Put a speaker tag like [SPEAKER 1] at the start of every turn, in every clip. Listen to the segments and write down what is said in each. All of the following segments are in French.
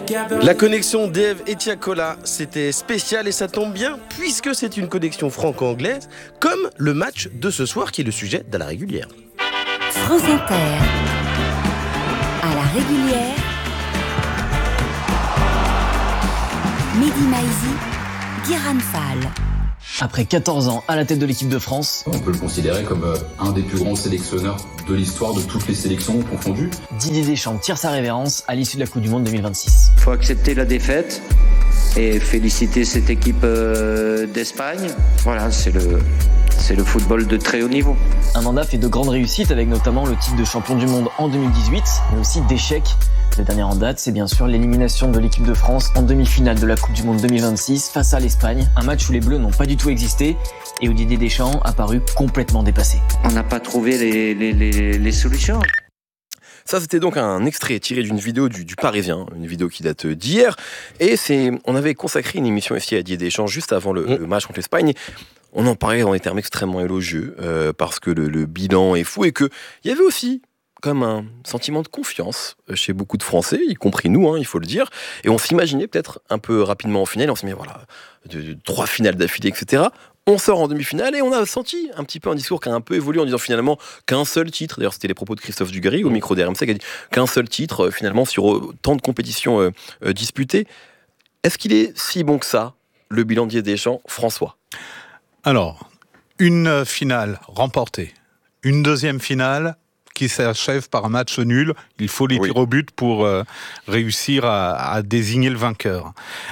[SPEAKER 1] La connexion d'Ève et Tiakola, c'était spécial et ça tombe bien puisque c'est une connexion franco-anglaise comme le match de ce soir qui est le sujet de la régulière.
[SPEAKER 2] France Inter, à la régulière, Mehdi Maizi, Guérin Fall.
[SPEAKER 3] Après 14 ans à la tête de l'équipe de France,
[SPEAKER 4] on peut le considérer comme un des plus grands sélectionneurs de l'histoire de toutes les sélections confondues.
[SPEAKER 3] Didier Deschamps tire sa révérence à l'issue de la Coupe du Monde 2026.
[SPEAKER 5] Il faut accepter la défaite et féliciter cette équipe d'Espagne. Voilà, c'est le football de très haut niveau.
[SPEAKER 3] Un mandat fait de grandes réussites avec notamment le titre de champion du monde en 2018, mais aussi d'échecs. Le dernier en date, c'est bien sûr l'élimination de l'équipe de France en demi-finale de la Coupe du Monde 2026 face à l'Espagne. Un match où les Bleus n'ont pas du tout existé et où Didier Deschamps a paru complètement dépassé.
[SPEAKER 5] On n'a pas trouvé les solutions.
[SPEAKER 6] Ça, c'était donc un extrait tiré d'une vidéo du Parisien, une vidéo qui date d'hier. Et on avait consacré une émission ici à Didier Deschamps juste avant le match contre l'Espagne. On en parlait dans des termes extrêmement élogieux parce que le bilan est fou et qu'il y avait aussi comme un sentiment de confiance chez beaucoup de Français, y compris nous, il faut le dire. Et on s'imaginait peut-être un peu rapidement en finale, on se met de 3 finales d'affilée, etc. On sort en demi-finale et on a senti un petit peu un discours qui a un peu évolué en disant finalement qu'un seul titre, d'ailleurs c'était les propos de Christophe Dugarry au micro d'RMC qui a dit qu'un seul titre finalement sur autant de compétitions disputées. Est-ce qu'il est si bon que ça, le bilan de Didier Deschamps, François ?
[SPEAKER 7] Alors, une finale remportée, une deuxième finale qui s'achève par un match nul. Il faut les tirs au but pour réussir à désigner le vainqueur.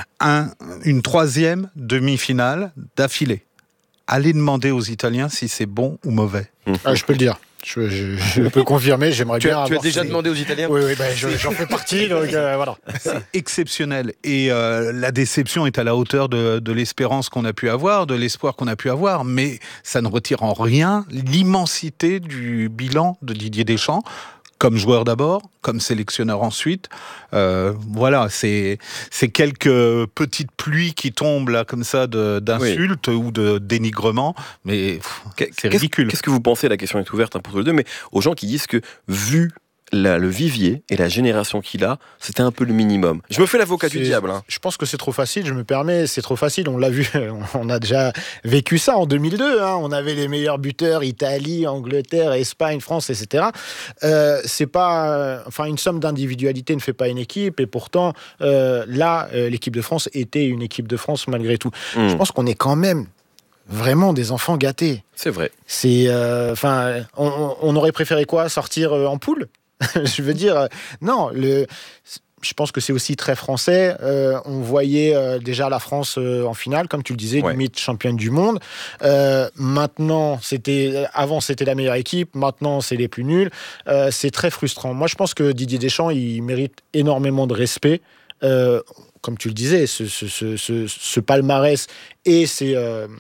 [SPEAKER 7] Une troisième demi-finale d'affilée. Allez demander aux Italiens si c'est bon ou mauvais.
[SPEAKER 8] Je peux le dire. Je peux confirmer, j'aimerais bien avoir...
[SPEAKER 1] Tu as déjà demandé aux Italiens ?
[SPEAKER 8] Oui, j'en fais partie, donc voilà.
[SPEAKER 7] C'est exceptionnel. Et la déception est à la hauteur de l'espérance qu'on a pu avoir, de l'espoir qu'on a pu avoir, mais ça ne retire en rien l'immensité du bilan de Didier Deschamps, comme joueur d'abord, comme sélectionneur ensuite. Voilà, c'est quelques petites pluies qui tombent là comme ça d'insultes ou de dénigrement, mais c'est ridicule.
[SPEAKER 6] Qu'est-ce que vous pensez, la question est ouverte pour tous les deux, mais aux gens qui disent que vu le vivier et la génération qu'il a, c'était un peu le minimum. Je me fais l'avocat du diable.
[SPEAKER 8] Je pense que c'est trop facile, je me permets, c'est trop facile. On l'a vu, on a déjà vécu ça en 2002. On avait les meilleurs buteurs, Italie, Angleterre, Espagne, France, etc. C'est pas, une somme d'individualité ne fait pas une équipe. Et pourtant, l'équipe de France était une équipe de France malgré tout. Je pense qu'on est quand même vraiment des enfants gâtés.
[SPEAKER 6] C'est vrai.
[SPEAKER 8] On aurait préféré quoi ? Sortir en poule ? Je veux dire, non, je pense que c'est aussi très français. On voyait déjà la France en finale, comme tu le disais, limite championne du monde. Maintenant, avant c'était la meilleure équipe, maintenant c'est les plus nuls. C'est très frustrant. Moi, je pense que Didier Deschamps, il mérite énormément de respect. Comme tu le disais, ce palmarès et ces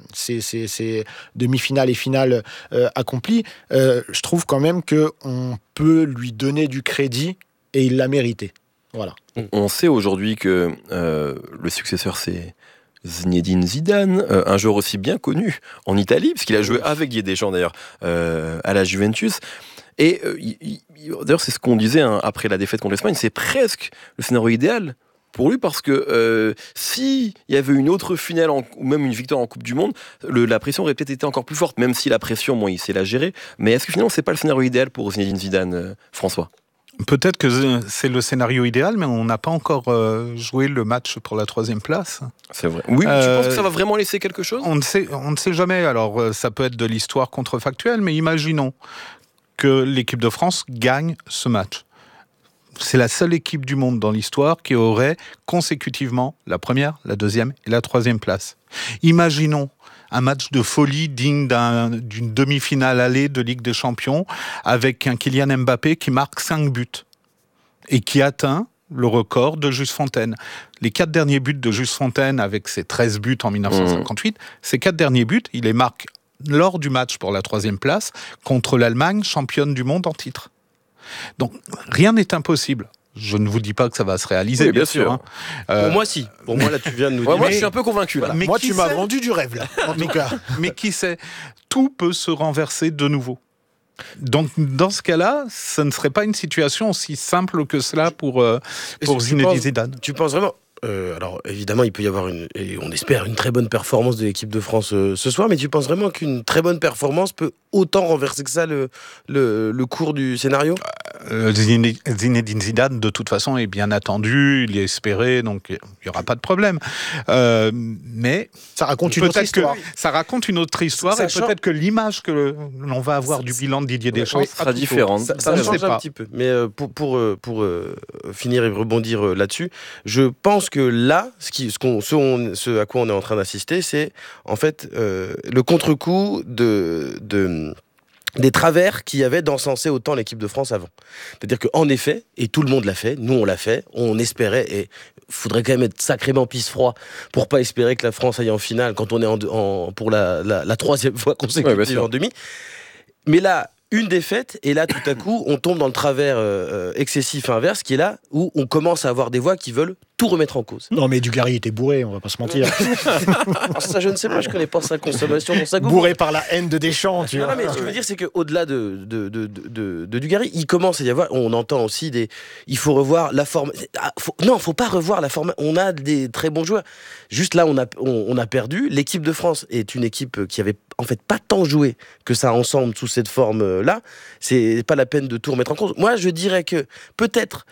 [SPEAKER 8] demi-finales et finales accomplies, je trouve quand même qu'on peut lui donner du crédit et il l'a mérité. Voilà.
[SPEAKER 6] On sait aujourd'hui que le successeur, c'est Zinedine Zidane, un joueur aussi bien connu en Italie, parce qu'il a joué avec Didier Deschamps d'ailleurs à la Juventus. Et d'ailleurs, c'est ce qu'on disait après la défaite contre l'Espagne, c'est presque le scénario idéal pour lui, parce que s'il y avait une autre finale ou même une victoire en Coupe du Monde, la pression aurait peut-être été encore plus forte, même si la pression, il sait la gérer. Mais est-ce que finalement, c'est pas le scénario idéal pour Zinedine Zidane, François ?
[SPEAKER 7] Peut-être que c'est le scénario idéal, mais on n'a pas encore joué le match pour la 3e place.
[SPEAKER 6] C'est vrai. Oui, tu penses que ça va vraiment laisser quelque chose ?
[SPEAKER 7] On ne sait jamais. Alors, ça peut être de l'histoire contrefactuelle, mais imaginons que l'équipe de France gagne ce match. C'est la seule équipe du monde dans l'histoire qui aurait consécutivement la 1re, la 2e et la 3e place. Imaginons un match de folie digne d'une demi-finale allée de Ligue des Champions avec un Kylian Mbappé qui marque 5 buts et qui atteint le record de Just Fontaine. Les 4 derniers buts de Just Fontaine, avec ses 13 buts en 1958, ces 4 derniers buts, il les marque lors du match pour la 3e place contre l'Allemagne, championne du monde en titre. Donc, rien n'est impossible. Je ne vous dis pas que ça va se réaliser, bien sûr.
[SPEAKER 1] Pour moi, si. Pour moi, là, tu viens de nous dire.
[SPEAKER 6] Moi, je suis un peu convaincu. Là.
[SPEAKER 8] Moi, tu m'as vendu du rêve, là, en tout cas.
[SPEAKER 7] Mais qui sait ? Tout peut se renverser de nouveau. Donc, dans ce cas-là, ce ne serait pas une situation aussi simple que cela pour Zinedine Zidane.
[SPEAKER 1] Tu penses vraiment alors, évidemment, il peut y avoir et on espère, une très bonne performance de l'équipe de France ce soir, mais tu penses vraiment qu'une très bonne performance peut autant renverser que ça le cours du scénario ?
[SPEAKER 7] Zinedine Zidane, de toute façon, est bien attendu, il est espéré, donc il n'y aura pas de problème. Mais
[SPEAKER 8] ça raconte une autre histoire.
[SPEAKER 7] Ça raconte une autre histoire, et peut-être que l'image que l'on va avoir du bilan de Didier Deschamps
[SPEAKER 6] sera différente.
[SPEAKER 1] Ça change un petit peu. Mais pour finir et rebondir là-dessus, je pense que là, ce à quoi on est en train d'assister, c'est en fait le contre-coup des travers qu'il y avait d'encenser autant l'équipe de France avant. C'est-à-dire qu'en effet, et tout le monde l'a fait, nous on l'a fait, on espérait, et il faudrait quand même être sacrément pisse-froid pour pas espérer que la France aille en finale quand on est pour la troisième fois consécutive en demi. Mais là, une défaite, et là, tout à coup, on tombe dans le travers excessif inverse, qui est là où on commence à avoir des voix qui veulent tout remettre en cause.
[SPEAKER 8] Non, mais Dugarry était bourré, on va pas se mentir.
[SPEAKER 1] Ça, je ne sais pas, je connais pas sa consommation dans sa goût.
[SPEAKER 8] Bourré par la haine de Deschamps, tu vois.
[SPEAKER 1] Non, mais ce que je veux dire, c'est qu'au-delà de Dugarry, il commence à y avoir, on entend aussi il faut revoir la forme. Non, faut pas revoir la forme. On a des très bons joueurs. Juste là, on a perdu. L'équipe de France est une équipe qui avait en fait pas tant joué que ça ensemble sous cette forme-là. C'est pas la peine de tout remettre en cause. Moi, je dirais que peut-être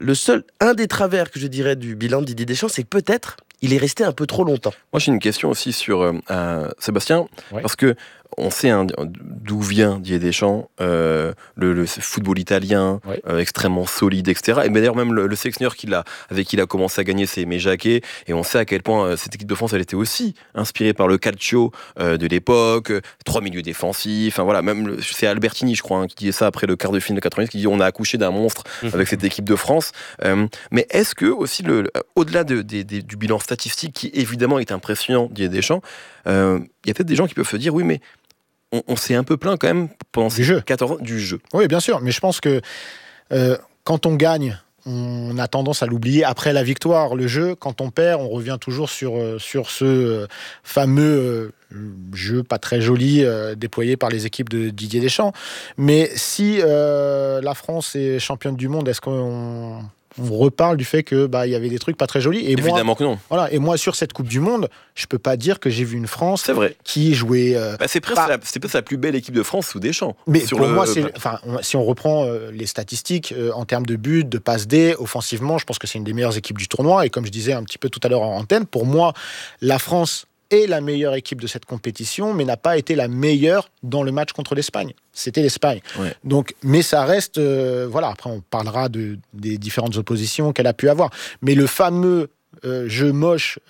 [SPEAKER 1] un des travers que je dirais du bilan de Didier Deschamps, c'est que peut-être il est resté un peu trop longtemps.
[SPEAKER 6] Moi, j'ai une question aussi sur Sébastien, parce que on sait d'où vient Didier Deschamps, le football italien, extrêmement solide, etc. Et d'ailleurs, même le sélectionneur avec qui il a commencé à gagner, c'est Aimé Jacquet. Et on sait à quel point cette équipe de France, elle était aussi inspirée par le calcio de l'époque, 3 milieux défensifs. Enfin voilà, même c'est Albertini, je crois, qui disait ça après le quart de finale de 90, qui dit on a accouché d'un monstre avec cette équipe de France. Mais est-ce que aussi, au-delà du bilan statistique, qui évidemment est impressionnant, Didier Deschamps, il y a peut-être des gens qui peuvent se dire oui, mais on s'est un peu plaint quand même pendant ces 14 ans du jeu.
[SPEAKER 8] Oui, bien sûr, mais je pense que quand on gagne, on a tendance à l'oublier après la victoire. Le jeu, quand on perd, on revient toujours sur ce fameux jeu pas très joli déployé par les équipes de Didier Deschamps. Mais si la France est championne du monde, est-ce qu'on reparle du fait que y avait des trucs pas très jolis? Et
[SPEAKER 6] évidemment que non.
[SPEAKER 8] Voilà, et moi sur cette Coupe du Monde, je peux pas dire que j'ai vu une France qui jouait.
[SPEAKER 6] C'est presque la plus belle équipe de France sous Deschamps.
[SPEAKER 8] Mais pour moi, si on reprend les statistiques en termes de buts, de passes D, offensivement, je pense que c'est une des meilleures équipes du tournoi. Et comme je disais un petit peu tout à l'heure en antenne, pour moi, la France est la meilleure équipe de cette compétition, mais n'a pas été la meilleure dans le match contre l'Espagne. C'était l'Espagne. Ouais. Donc, mais ça reste... après, on parlera des différentes oppositions qu'elle a pu avoir. Mais le fameux jeu moche,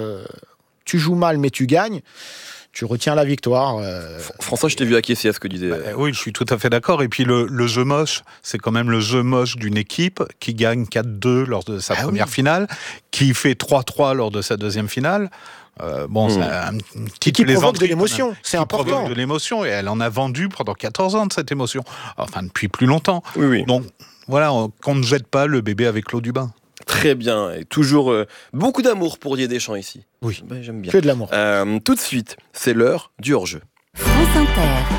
[SPEAKER 8] tu joues mal, mais tu gagnes, tu retiens la victoire.
[SPEAKER 6] François, je t'ai vu acquiescer à ce que disait...
[SPEAKER 7] oui, je suis tout à fait d'accord. Et puis, le jeu moche, c'est quand même le jeu moche d'une équipe qui gagne 4-2 lors de sa première finale, qui fait 3-3 lors de sa deuxième finale. C'est un petit
[SPEAKER 8] qui provoque de l'émotion, c'est important.
[SPEAKER 7] Provoque de l'émotion, et elle en a vendu pendant 14 ans de cette émotion. Enfin, depuis plus longtemps.
[SPEAKER 6] Oui.
[SPEAKER 7] Donc, voilà, qu'on ne jette pas le bébé avec l'eau du bain.
[SPEAKER 6] Très bien, et toujours beaucoup d'amour pour Didier Deschamps ici.
[SPEAKER 8] Oui,
[SPEAKER 6] j'aime bien.
[SPEAKER 8] Que de l'amour.
[SPEAKER 6] Tout de suite, c'est l'heure du hors-jeu.
[SPEAKER 2] France Inter.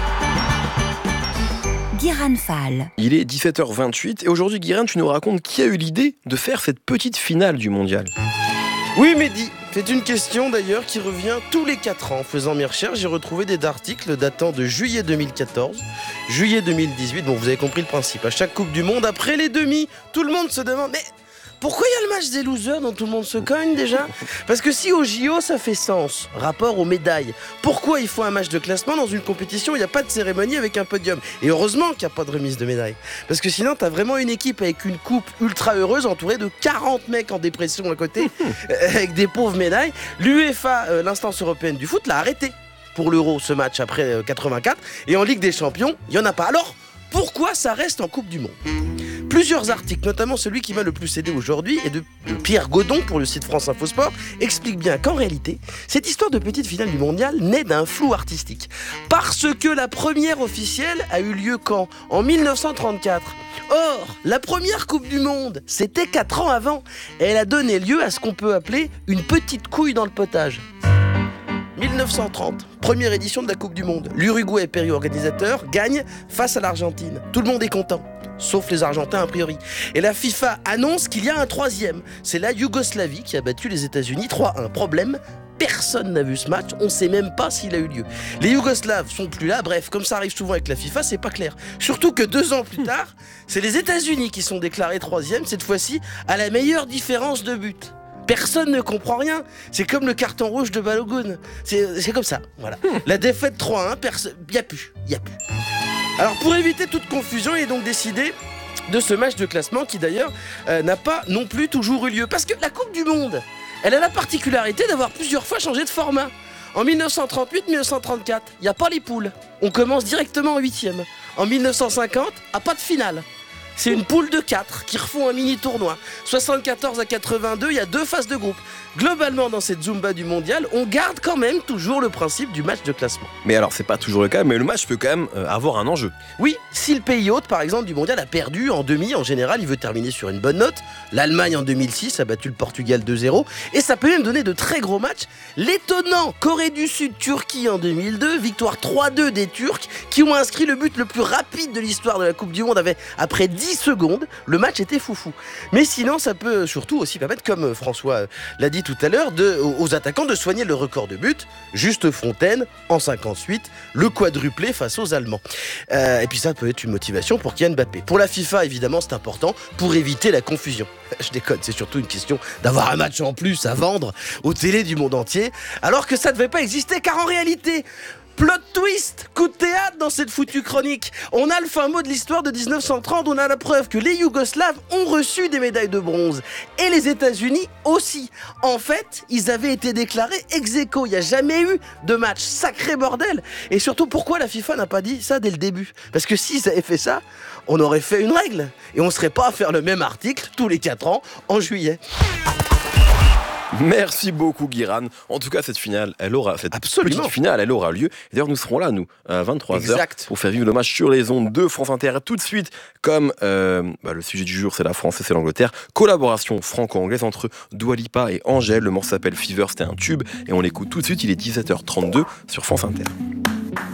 [SPEAKER 2] Guiran Fall.
[SPEAKER 6] Il est 17h28, et aujourd'hui, Guiran, tu nous racontes qui a eu l'idée de faire cette petite finale du mondial.
[SPEAKER 1] Oui, Mehdi, c'est une question d'ailleurs qui revient tous les 4 ans. En faisant mes recherches, j'ai retrouvé des articles datant de juillet 2014, juillet 2018. Bon, vous avez compris le principe. À chaque Coupe du Monde, après les demi, tout le monde se demande... Mais pourquoi il y a le match des losers dont tout le monde se cogne déjà ? Parce que si au JO ça fait sens, rapport aux médailles, pourquoi il faut un match de classement dans une compétition où il n'y a pas de cérémonie avec un podium ? Et heureusement qu'il n'y a pas de remise de médailles. Parce que sinon t'as vraiment une équipe avec une coupe ultra heureuse entourée de 40 mecs en dépression à côté, avec des pauvres médailles. L'UEFA, l'instance européenne du foot, l'a arrêté pour l'Euro ce match après 84. Et en Ligue des Champions, il n'y en a pas. Alors, pourquoi ça reste en Coupe du Monde ? Plusieurs articles, notamment celui qui m'a le plus aidé aujourd'hui, et de Pierre Godon pour le site France Info Sport, expliquent bien qu'en réalité, cette histoire de petite finale du mondial naît d'un flou artistique. Parce que la première officielle a eu lieu quand ? En 1934. Or, la première Coupe du Monde, c'était 4 ans avant. Et elle a donné lieu à ce qu'on peut appeler une petite couille dans le potage. 1930, première édition de la Coupe du Monde. L'Uruguay, pays organisateur, gagne face à l'Argentine. Tout le monde est content, sauf les Argentins a priori. Et la FIFA annonce qu'il y a un troisième. C'est la Yougoslavie qui a battu les États-Unis 3-1. Problème, personne n'a vu ce match, on ne sait même pas s'il a eu lieu. Les Yougoslaves sont plus là, bref, comme ça arrive souvent avec la FIFA, c'est pas clair. Surtout que 2 ans plus tard, c'est les États-Unis qui sont déclarés troisième, cette fois-ci à la meilleure différence de but. Personne ne comprend rien. C'est comme le carton rouge de Balogun. C'est comme ça, voilà. La défaite 3-1, y a plus. Alors pour éviter toute confusion, il est donc décidé de ce match de classement qui d'ailleurs n'a pas non plus toujours eu lieu. Parce que la Coupe du Monde, elle a la particularité d'avoir plusieurs fois changé de format. En 1938, 1934, il n'y a pas les poules. On commence directement en 8e. En 1950, pas de finale. C'est une poule de 4 qui refont un mini-tournoi. 74 à 82, il y a 2 phases de groupe. Globalement, dans cette Zumba du mondial, on garde quand même toujours le principe du match de classement.
[SPEAKER 6] Mais alors, c'est pas toujours le cas, mais le match peut quand même avoir un enjeu.
[SPEAKER 1] Oui, si le pays hôte, par exemple, du mondial a perdu en demi, en général, il veut terminer sur une bonne note. L'Allemagne, en 2006, a battu le Portugal 2-0. Et ça peut même donner de très gros matchs. L'étonnant Corée du Sud-Turquie en 2002, victoire 3-2 des Turcs, qui ont inscrit le but le plus rapide de l'histoire de la Coupe du Monde après 10 secondes. Le match était foufou. Mais sinon, ça peut surtout aussi permettre, comme François l'a dit tout à l'heure, aux attaquants de soigner le record de but. Juste Fontaine, en 58, le quadruplé face aux Allemands. Et puis ça peut être une motivation pour Kylian Mbappé. Pour la FIFA, évidemment, c'est important pour éviter la confusion. Je déconne, c'est surtout une question d'avoir un match en plus à vendre aux télés du monde entier, alors que ça ne devait pas exister, car en réalité... Plot twist, coup de théâtre dans cette foutue chronique. On a le fin mot de l'histoire de 1930, on a la preuve que les Yougoslaves ont reçu des médailles de bronze. Et les États-Unis aussi. En fait, ils avaient été déclarés ex-aequo, il n'y a jamais eu de match. Sacré bordel. Et surtout, pourquoi la FIFA n'a pas dit ça dès le début? Parce que s'ils avaient fait ça, on aurait fait une règle. Et on ne serait pas à faire le même article tous les 4 ans en juillet.
[SPEAKER 6] Merci beaucoup Guiran. En tout cas, cette finale, elle aura lieu. Et d'ailleurs, nous serons là, nous, à 23h, pour faire vivre le match sur les ondes de France Inter. Tout de suite, comme le sujet du jour, c'est la France et c'est l'Angleterre. Collaboration franco-anglaise entre Dua Lipa et Angèle. Le morceau s'appelle Fever, c'était un tube. Et on l'écoute tout de suite, il est 17h32 sur France Inter.